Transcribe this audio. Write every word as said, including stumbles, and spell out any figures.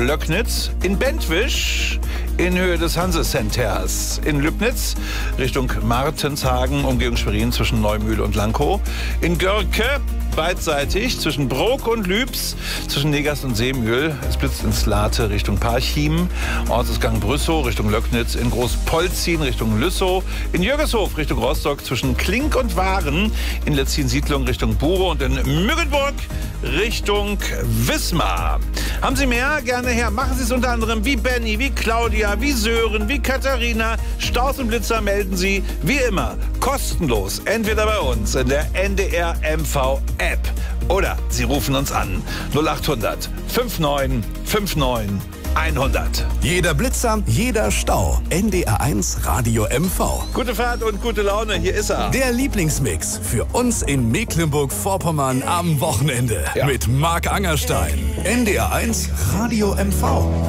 Löcknitz, in Bentwisch in Höhe des Hanse-Centers, in Lübnitz Richtung Martenshagen, Umgehung Schwerin zwischen Neumühle und Lankow, in Görke beidseitig zwischen Brok und Lübs, zwischen Negast und Seemühl. Es blitzt ins Late Richtung Parchim, Ortsgang Brüssow Richtung Löcknitz, in Großpolzin Richtung Lüssow, in Jürgeshof Richtung Rostock zwischen Klink und Waren, in Letzin-Siedlung Richtung Bure und in Müggenburg Richtung Wismar. Haben Sie mehr? Gerne her. Machen Sie es unter anderem wie Benny, wie Claudia, wie Sören, wie Katharina. Staus und Blitzer melden Sie wie immer kostenlos, entweder bei uns in der N D R M V App oder Sie rufen uns an null acht hundert neunundfünfzig neunundfünfzig hundert. Jeder Blitzer, jeder Stau. N D R eins Radio M V. Gute Fahrt und gute Laune, hier ist er. Der Lieblingsmix für uns in Mecklenburg-Vorpommern am Wochenende. Ja. Mit Marc Angerstein. N D R eins Radio M V.